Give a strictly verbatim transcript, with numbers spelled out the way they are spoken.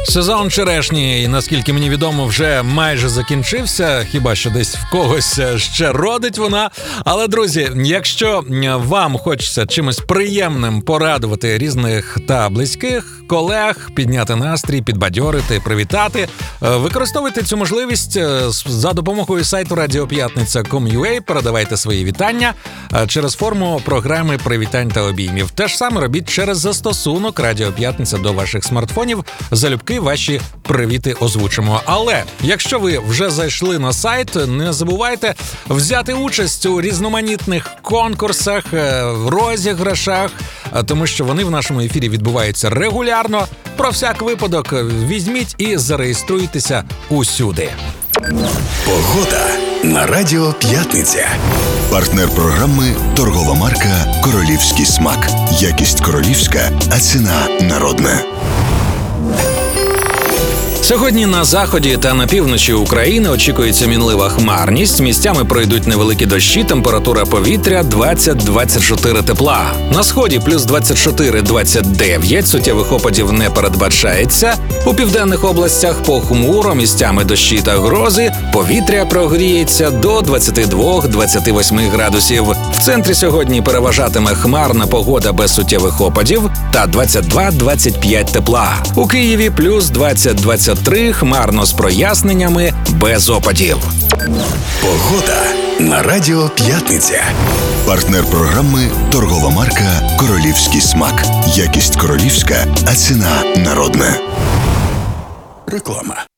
Сезон черешні, наскільки мені відомо, вже майже закінчився, хіба що десь в когось ще родить вона. Але, друзі, якщо вам хочеться чимось приємним порадувати різних та близьких колег, підняти настрій, підбадьорити, привітати, використовуйте цю можливість за допомогою сайту радіо п'ятниця крапка ком крапка ю а, передавайте свої вітання через форму програми привітань та обіймів. Те ж саме робіть через застосунок Радіо П'ятниця до ваших смартфонів. Залюбки ваші привіти озвучимо. Але якщо ви вже зайшли на сайт, не забувайте взяти участь у різноманітних конкурсах, розіграшах, тому що вони в нашому ефірі відбуваються регулярно. Про всяк випадок візьміть і зареєструйтеся усюди. Погода на Радіо П'ятниця. Партнер програми – торгова марка «Королівський смак». Якість королівська, а ціна народна. Сьогодні на заході та на півночі України очікується мінлива хмарність. Місцями пройдуть невеликі дощі, температура повітря двадцять - двадцять чотири тепла. На сході плюс двадцять чотири - двадцять дев'ять, суттєвих опадів не передбачається. У південних областях похмуро, місцями дощі та грози, повітря прогріється до двадцять два - двадцять вісім градусів. В центрі сьогодні переважатиме хмарна погода без суттєвих опадів та двадцять два - двадцять п'ять тепла. У Києві плюс двадцять - двадцять три, хмарно з проясненнями, без опадів. Погода на Радіо П'ятниця. Партнер програми – торгова марка «Королівський смак». Якість королівська, а ціна народна. Реклама.